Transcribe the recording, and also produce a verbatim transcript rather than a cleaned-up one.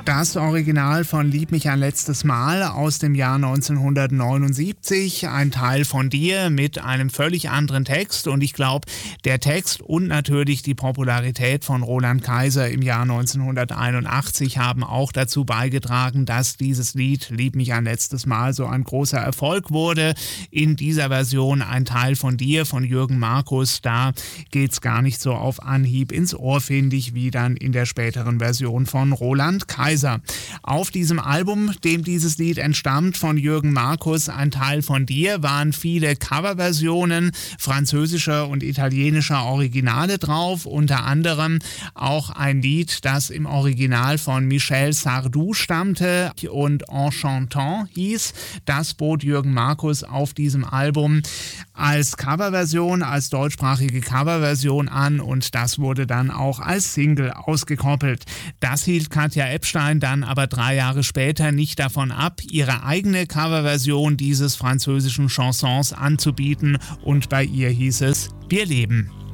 Das Original von Lieb mich ein letztes Mal aus dem Jahr neunzehnhundertneunundsiebzig, ein Teil von dir mit einem völlig anderen Text, und ich glaube, der Text und natürlich die Popularität von Roland Kaiser im Jahr neunzehnhunderteinundachtzig haben auch dazu beigetragen, dass dieses Lied Lieb mich ein letztes Mal so ein großer Erfolg wurde. In dieser Version ein Teil von dir von Jürgen Markus, da geht's gar nicht so auf Anhieb ins Ohr, finde ich, wie dann in der späteren Version von Roland Kaiser. Auf diesem Album, dem dieses Lied entstammt, von Jürgen Markus, ein Teil von dir, waren viele Coverversionen französischer und italienischer Originale drauf, unter anderem auch ein Lied, das im Original von Michel Sardou stammte und En Chantant hieß. Das bot Jürgen Markus auf diesem Album als Coverversion, als deutschsprachige Coverversion an, und das wurde dann auch als Single ausgekoppelt. Das hielt Katja Ebstein dann aber drei Jahre später nicht davon ab, ihre eigene Coverversion dieses französischen Chansons anzubieten, und bei ihr hieß es Wir leben.